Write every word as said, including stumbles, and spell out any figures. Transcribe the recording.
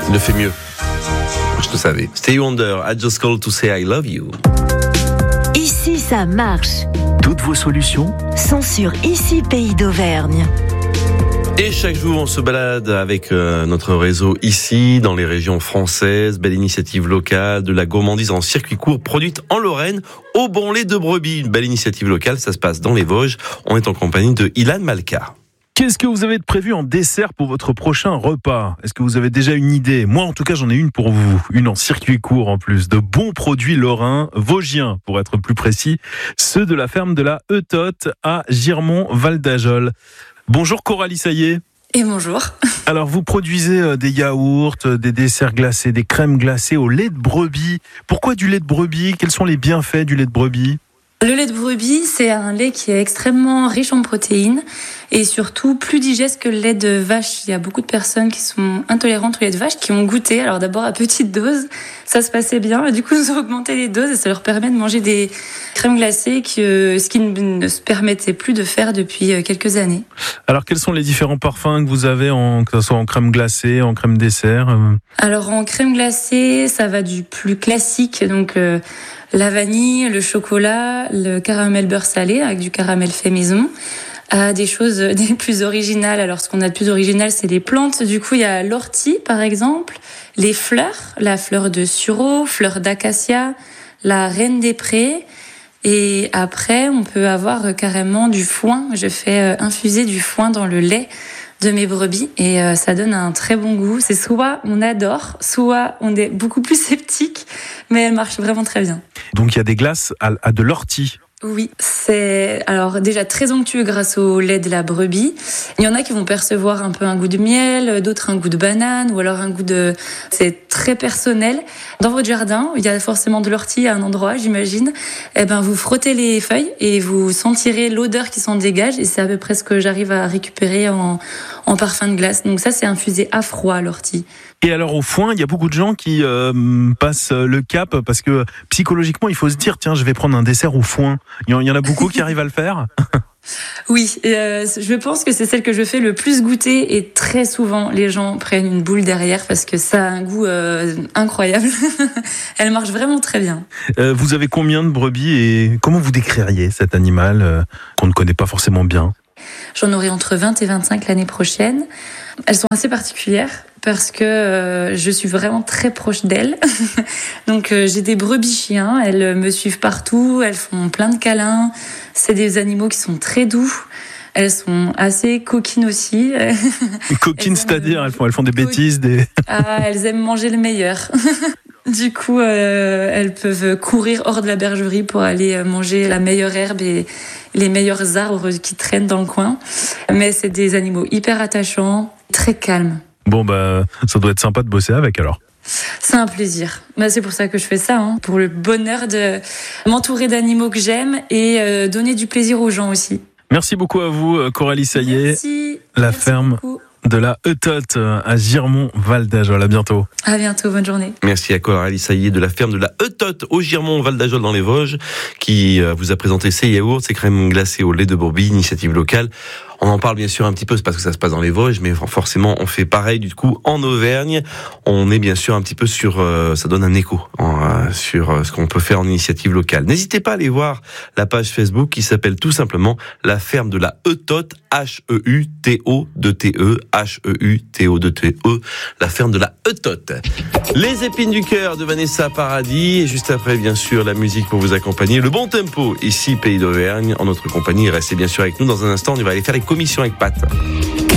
Il le fait mieux. Je le savais. Stevie Wonder, I just called to say I love you. Ici, ça marche. Toutes vos solutions Sont sur Ici Pays d'Auvergne. Et chaque jour, on se balade avec euh, notre réseau ici, dans les régions françaises. Belle initiative locale de la gourmandise en circuit court produite en Lorraine au bon lait de brebis. Une belle initiative locale, ça se passe dans les Vosges. On est en compagnie de Ilan Malka. Qu'est-ce que vous avez de prévu en dessert pour votre prochain repas ? Est-ce que vous avez déjà une idée ? Moi, en tout cas, j'en ai une pour vous. Une en circuit court en plus. De bons produits lorrains, vosgiens pour être plus précis. Ceux de la ferme de la Eutote à Girmont-Val d'Ajol. Bonjour Coralie Saillet. Et bonjour. Alors, vous produisez des yaourts, des desserts glacés, des crèmes glacées au lait de brebis. Pourquoi du lait de brebis ? Quels sont les bienfaits du lait de brebis ? Le lait de brebis, c'est un lait qui est extrêmement riche en protéines et surtout plus digeste que le lait de vache. Il y a beaucoup de personnes qui sont intolérantes au lait de vache, qui ont goûté. Alors d'abord à petite dose, ça se passait bien. Et du coup, ils ont augmenté les doses et ça leur permet de manger des crèmes glacées, que, ce qui ne se permettait plus de faire depuis quelques années. Alors quels sont les différents parfums que vous avez, en, que ce soit en crème glacée, en crème dessert ? Alors en crème glacée, ça va du plus classique, donc euh, la vanille, le chocolat, le caramel beurre salé avec du caramel fait maison, à des choses des plus originales. Alors ce qu'on a de plus original, c'est les plantes. Du coup, il y a l'ortie par exemple, les fleurs, la fleur de sureau, fleur d'acacia, la reine des prés. Et après, on peut avoir carrément du foin. Je fais infuser du foin dans le lait de mes brebis et euh, ça donne un très bon goût. C'est soit on adore, soit on est beaucoup plus sceptique, mais elle marche vraiment très bien. Donc il y a des glaces à, à de l'ortie. Oui, c'est alors déjà très onctueux grâce au lait de la brebis. Il y en a qui vont percevoir un peu un goût de miel, d'autres un goût de banane ou alors un goût de... C'est très personnel. Dans votre jardin, il y a forcément de l'ortie à un endroit, j'imagine. Eh ben, vous frottez les feuilles et vous sentirez l'odeur qui s'en dégage et c'est à peu près ce que j'arrive à récupérer en, en parfum de glace. Donc ça, c'est infusé à froid, l'ortie. Et alors au foin, il y a beaucoup de gens qui euh, passent le cap parce que psychologiquement, il faut se dire, tiens, je vais prendre un dessert au foin. Il y en a beaucoup qui arrivent à le faire. Oui, euh, je pense que c'est celle que je fais le plus goûter et très souvent les gens prennent une boule derrière parce que ça a un goût euh, incroyable. Elle marche vraiment très bien. Euh, vous avez combien de brebis et comment vous décririez cet animal euh, qu'on ne connaît pas forcément bien ? J'en aurai entre vingt et vingt-cinq l'année prochaine. Elles sont assez particulières parce que euh, je suis vraiment très proche d'elles. Donc euh, j'ai des brebis chiens, elles me suivent partout, elles font plein de câlins. C'est des animaux qui sont très doux. Elles sont assez coquines aussi. Coquines, c'est-à-dire elles font, elles font des bêtises, des... Ah, elles aiment manger le meilleur. Du coup, euh, elles peuvent courir hors de la bergerie pour aller manger la meilleure herbe et les meilleurs arbres qui traînent dans le coin. Mais c'est des animaux hyper attachants, très calmes. Bon, bah, ça doit être sympa de bosser avec alors. C'est un plaisir. Bah, c'est pour ça que je fais ça, hein, pour le bonheur de m'entourer d'animaux que j'aime et euh, donner du plaisir aux gens aussi. Merci beaucoup à vous, Coralie Saillet. Merci. La Merci ferme beaucoup. De la Eutote à Girmont-Val d'Ajol. À bientôt. À bientôt, bonne journée. Merci à Coralie Saillet de la ferme de la Eutote au Girmont-Val d'Ajol dans les Vosges qui vous a présenté ces yaourts, ces crèmes glacées au lait de brebis, initiative locale. On en parle bien sûr un petit peu, c'est parce que ça se passe dans les Vosges, mais forcément on fait pareil du coup en Auvergne. On est bien sûr un petit peu sur, euh, ça donne un écho euh, sur euh, ce qu'on peut faire en initiative locale. N'hésitez pas à aller voir la page Facebook qui s'appelle tout simplement la ferme de la Eutote, H E U T O deux T E, H E U T O deux T E, la ferme de la Eutote. Les épines du cœur de Vanessa Paradis, et juste après bien sûr la musique pour vous accompagner, le bon tempo ici Pays d'Auvergne en notre compagnie. Restez bien sûr avec nous dans un instant, on va aller faire les commissions avec Pat.